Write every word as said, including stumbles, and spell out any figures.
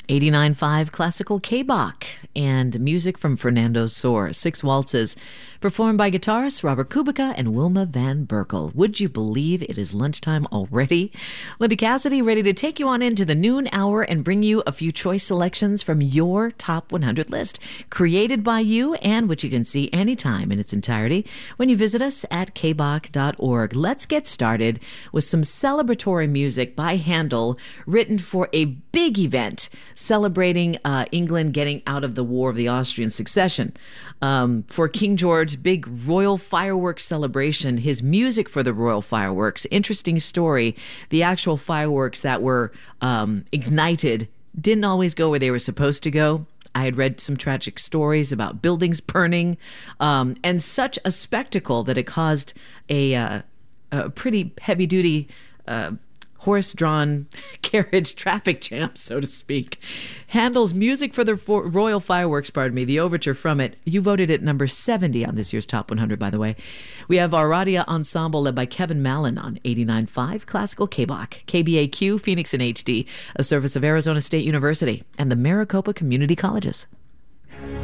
eighty-nine point five Classical K-Bach and music from Fernando Sor, six waltzes, performed by guitarists Robert Kubica and Wilma Van Berkel. Would you believe it is lunchtime already? Linda Cassidy ready to take you on into the noon hour and bring you a few choice selections from your top one hundred list, created by you and which you can see anytime in its entirety when you visit us at k bach dot org. Let's get started with some celebratory music by Handel, written for a big event celebrating uh, England getting out of the War of the Austrian Succession. Um, for King George's big royal fireworks celebration, his music for the royal fireworks, interesting story, the actual fireworks that were um, ignited didn't always go where they were supposed to go. I had read some tragic stories about buildings burning, um, and such a spectacle that it caused a, uh, a pretty heavy-duty uh horse-drawn carriage traffic jam, so to speak. Handel's music for the for- royal fireworks, pardon me, the overture from it. You voted it number seventy on this year's Top one hundred, by the way. We have our Aradia Ensemble led by Kevin Mallon on eighty-nine point five Classical K-Bach, K B A Q, Phoenix in H D, a service of Arizona State University and the Maricopa Community Colleges.